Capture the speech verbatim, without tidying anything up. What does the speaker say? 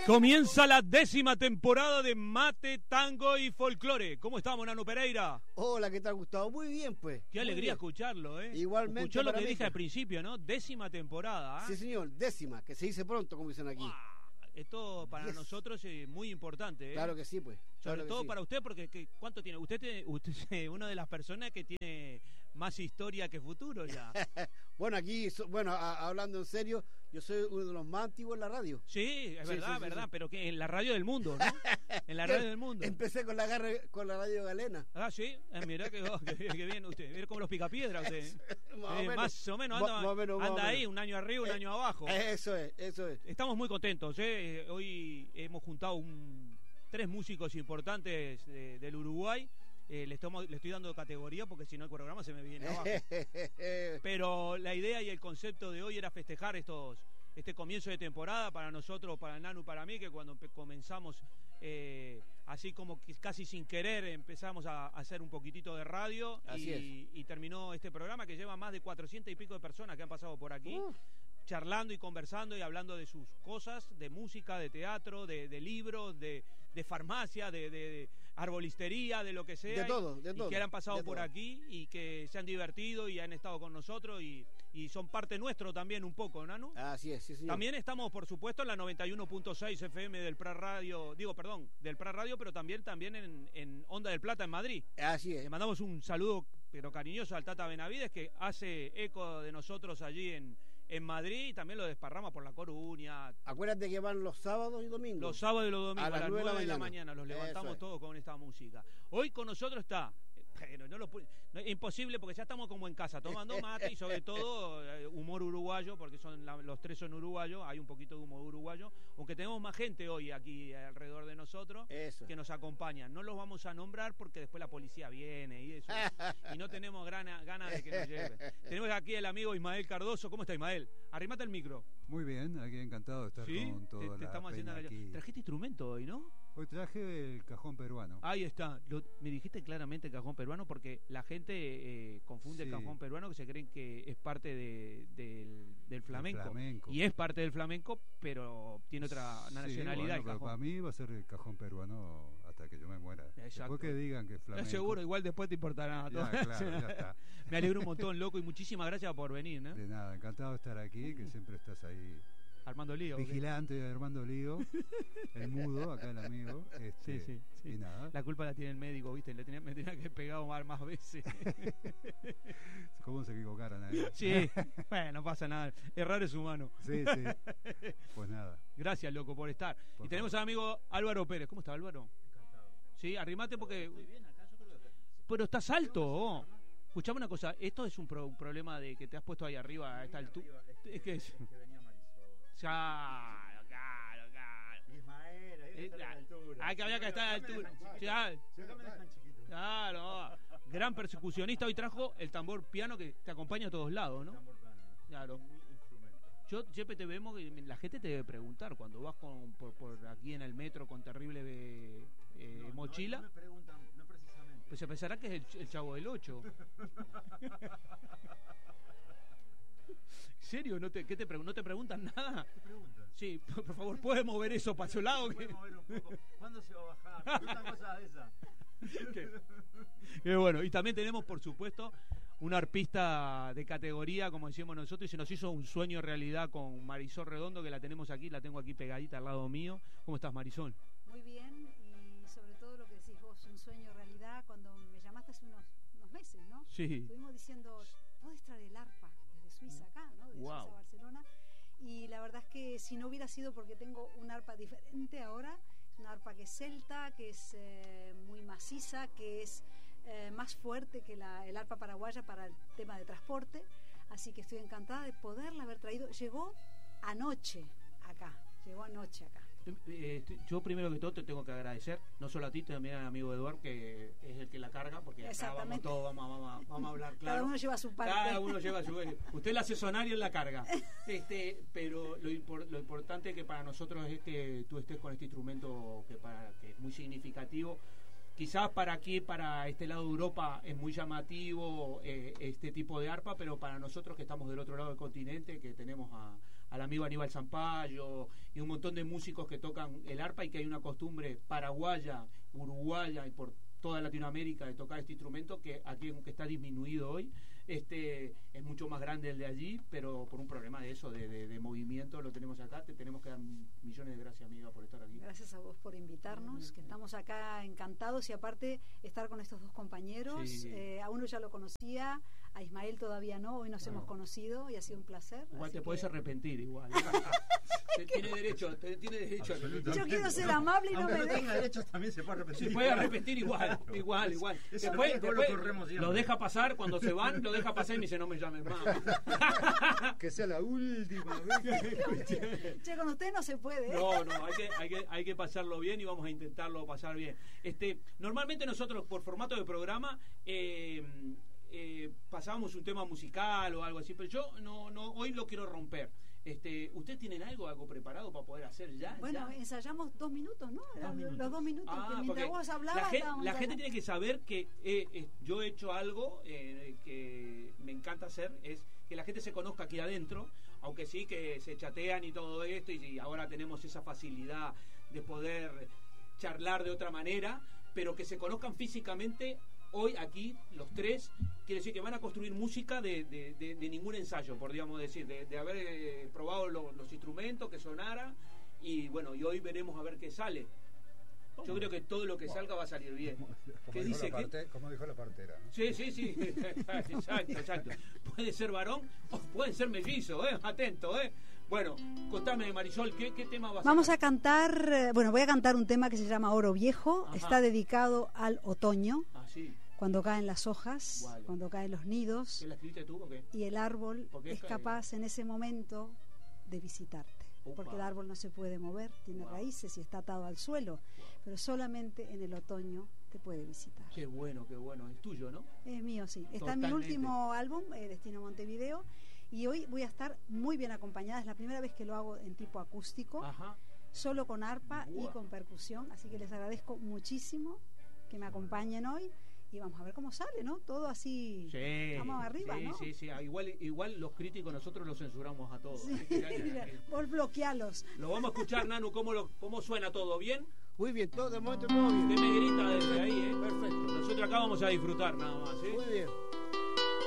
Comienza la décima temporada de Mate, Tango y Folclore. ¿Cómo estamos, Nano Pereira? Hola, ¿qué tal, Gustavo? Muy bien, pues. Qué alegría escucharlo, ¿eh? Igualmente. Escuchó lo que mí. dije al principio, ¿no? Décima temporada. ¿eh? Sí, señor, décima, que se dice pronto, como dicen aquí. ¡Wow! Esto para yes. nosotros es muy importante, ¿eh? Claro que sí, pues. Sobre claro todo sí. para usted, porque que, ¿cuánto tiene? Usted, tiene, usted es una de las personas que tiene más historia que futuro ya. Bueno, aquí, bueno, a, hablando en serio, yo soy uno de los más antiguos en la radio. Sí, es sí, verdad, sí, verdad, sí. pero que en la radio del mundo, ¿no? En la radio del mundo. Empecé con la, con la radio galena. Ah, sí, eh, mirá que, oh, que, que bien usted. Mira como los picapiedras usted. más, eh, o menos, más o menos, anda, más o menos, anda más ahí, menos. un año arriba, un eh, año abajo. Eso es, eso es. Estamos muy contentos, ¿eh? Hoy hemos juntado un, tres músicos importantes de, del Uruguay. Eh, le, estoy, le estoy dando categoría porque si no el programa se me viene abajo. Pero la idea y el concepto de hoy era festejar estos este comienzo de temporada para nosotros, para el Nanu, para mí, que cuando comenzamos eh, así como que casi sin querer empezamos a, a hacer un poquitito de radio y, y terminó este programa que lleva más de cuatrocientas y pico de personas que han pasado por aquí. Uf. Charlando y conversando y hablando de sus cosas, de música, de teatro, de, de libros, de, de farmacia, de, de, de arbolistería, de lo que sea. De todo, de y, todo. Y que han pasado por todo. aquí y que se han divertido y han estado con nosotros y, y son parte nuestro también un poco, ¿no? Así es, sí, señor. También estamos, por supuesto, en la noventa y uno punto seis F M del Pra Radio, digo, perdón, del Pra Radio, pero también, también en, en Onda del Plata, en Madrid. Así es. Le mandamos un saludo, pero cariñoso, al Tata Benavides, que hace eco de nosotros allí en... en Madrid y también lo desparrama por La Coruña. Acuérdate que van los sábados y domingos. Los sábados y los domingos, a las nueve de la mañana, la mañana los levantamos es. todos con esta música. Hoy con nosotros está, pero no lo no, imposible porque ya estamos como en casa, tomando mate y sobre todo eh, humor uruguayo, porque son la, los tres son uruguayos, hay un poquito de humor uruguayo, aunque tenemos más gente hoy aquí alrededor de nosotros eso. que nos acompañan. No los vamos a nombrar porque después la policía viene y eso, y no tenemos ganas gana de que nos lleven. Tenemos aquí el amigo Ismael Cardoso. ¿Cómo está, Ismael? Arrimate el micro. Muy bien, aquí encantado de estar ¿Sí? con toda te, te la estamos haciendo la... aquí. Trajiste instrumento hoy, ¿no? Hoy traje el cajón peruano. Ahí está. Lo, me dijiste claramente el cajón peruano porque la gente eh, confunde sí. el cajón peruano, que se creen que es parte de, de, del flamenco. flamenco. Y es parte del flamenco, pero tiene otra sí, nacionalidad. Bueno, el para mí va a ser el cajón peruano hasta que yo me muera. Exacto. Después que digan que es flamenco. Seguro, igual después te importará. Ya, claro, ya está. Me alegro un montón, loco, y muchísimas gracias por venir, ¿no? De nada, encantado de estar aquí, que siempre estás ahí. Armando Lío. Vigilante de Armando Lío, el mudo, acá el amigo. Este, sí, sí, sí. Y nada. La culpa la tiene el médico, ¿viste? Le tenía, me tenía que pegar más, más veces. ¿Cómo se equivocaron ahí? Sí, bueno, no pasa nada. Errar es humano. Sí, sí. Pues nada. Gracias, loco, por estar. Por y tenemos favor. al amigo Álvaro Pérez. ¿Cómo está, Álvaro? Encantado. Sí, arrimate porque... Estoy bien acá, yo creo que... Pero estás alto, oh. Escuchame una cosa, esto es un, pro, un problema de que te has puesto ahí arriba a esta altura. Es, es que es que venía Marisol. Claro, claro, claro. Ismael, ahí está a la altura. Ah, que había que estar a la altura. Claro. Si acá me dejan chiquito. Claro. Gran persecucionista. Hoy trajo el tambor piano que te acompaña a todos lados, ¿no? Tambor piano. Claro. Mi instrumento. Yo siempre te vemos que la gente te debe preguntar cuando vas con, por, por aquí en el metro con terrible eh, no, mochila. No, no me preguntan, no precisamente. Pues se pensará que es el, el Chavo del Ocho. ¿En serio? ¿No te, qué te, ¿No te preguntan nada? ¿Te preguntan? Sí, por favor, ¿puedes mover eso para su lado? ¿Puedes mover un poco? ¿Cuándo se va a bajar? Me gustan cosas de esas. Qué, qué bueno. Y también tenemos, por supuesto, un arpista de categoría, como decíamos nosotros, y se nos hizo un sueño realidad con Marisol Redondo, que la tenemos aquí, la tengo aquí pegadita al lado mío. ¿Cómo estás, Marisol? Muy bien, y sobre todo lo que decís vos, un sueño realidad, cuando me llamaste hace unos, unos meses, ¿no? Sí. Estuvimos diciendo, ¿podés traer el arpa desde Suiza acá, ¿no? De wow. Suiza a Barcelona. Y la verdad es que si no hubiera sido porque tengo un arpa diferente ahora, es una arpa que es celta, que es eh, muy maciza, que es eh, más fuerte que la, el arpa paraguaya para el tema de transporte, así que estoy encantada de poderla haber traído. Llegó anoche acá, llegó anoche acá. Eh, yo primero que todo te tengo que agradecer, no solo a ti, también al amigo Eduardo, que es el que la carga, porque acá vamos todos, vamos, vamos, vamos a hablar claro. Cada uno lleva su parte. Cada uno lleva su parte. Usted es la accesonaria en la carga. Este, pero lo, impor, lo importante es que para nosotros es que tú estés con este instrumento que, para, que es muy significativo. Quizás para aquí, para este lado de Europa, es muy llamativo eh, este tipo de arpa, pero para nosotros que estamos del otro lado del continente, que tenemos a, al amigo Aníbal Zampayo y un montón de músicos que tocan el arpa, y que hay una costumbre paraguaya, uruguaya y por toda Latinoamérica de tocar este instrumento, que aquí, aunque está disminuido hoy, este es mucho más grande el de allí, pero por un problema de eso, de, de, de movimiento, lo tenemos acá. Te tenemos que dar millones de gracias, amiga, por estar aquí. Gracias a vos por invitarnos, que estamos acá encantados, y aparte estar con estos dos compañeros. Sí. Eh, a uno ya lo conocía, a Ismael todavía no, hoy nos No. hemos conocido y ha sido un placer. Igual te así puedes que- arrepentir, igual. Te- tiene derecho, te- tiene derecho a Absolutamente. Yo quiero ser amable y no Aunque me no tenga deja. derechos, también se puede arrepentir. Se puede arrepentir igual, igual, igual. Ese Después, riesgo lo después corremos siempre. lo deja pasar, cuando se van, lo deja pasar y me dice, no me llames más. Que sea la última vez. Che, con usted no se puede. ¿eh? No, no, hay que, hay que, hay que pasarlo bien, y vamos a intentarlo pasar bien. Este, normalmente nosotros, por formato de programa, eh, eh, pasábamos un tema musical o algo así, pero yo no, no, hoy lo quiero romper. Este, ¿ustedes tienen algo, algo preparado para poder hacer ya? Bueno, ya? ensayamos dos minutos, ¿no? Eran minutos. Los dos minutos Ah, que porque mientras vos hablabas. la, gen- estábamos la gente ensayando. tiene que saber que eh, eh, yo he hecho algo eh, que me encanta hacer, es que la gente se conozca aquí adentro, aunque sí que se chatean y todo esto, y, y ahora tenemos esa facilidad de poder charlar de otra manera, pero que se conozcan físicamente hoy aquí los tres. Quiere decir que van a construir música de, de, de, de ningún ensayo, por digamos decir, de, de haber eh, probado lo- los instrumentos, que sonara, y bueno, y hoy veremos a ver qué sale. Yo creo que todo lo que salga va a salir bien. Como ¿Qué dijo, dice? la ¿Qué? parte- como dijo la partera, ¿no? Sí, sí, sí. Exacto, exacto. Puede ser varón o puede ser mellizo, ¿eh? Atento, ¿eh? Bueno, contame, Marisol, ¿qué, qué tema vas a Vamos a cantar, eh, bueno, voy a cantar un tema que se llama Oro Viejo. Ajá. Está dedicado al otoño, Ah, sí. cuando caen las hojas, Vale. cuando caen los nidos, ¿Qué la escribiste tú o qué? y el árbol Porque es es que- capaz en ese momento de visitarte. Upa. Porque el árbol no se puede mover, tiene Wow. raíces y está atado al suelo, pero solamente en el otoño te puede visitar. Qué bueno, qué bueno. Es tuyo, ¿no? Es mío, sí. Está en mi Totalmente. último álbum, eh, Destino Montevideo, y hoy voy a estar muy bien acompañada. Es la primera vez que lo hago en tipo acústico, Ajá. solo con arpa y Buah. con percusión, así que les agradezco muchísimo que me acompañen hoy, y vamos a ver cómo sale, ¿no? Todo así, Sí. vamos arriba, sí, ¿no? sí, sí. Ah, igual, igual los críticos nosotros los censuramos a todos. Sí. Así que ya- ya- ya- Vos bloquealos. Lo vamos a escuchar, Nanu, ¿cómo, lo, cómo suena todo? ¿Bien? Muy bien, todo de momento todo bien. Usted me grita desde ahí, ¿eh? Perfecto. Nosotros acá vamos a disfrutar nada más, ¿eh? Muy bien.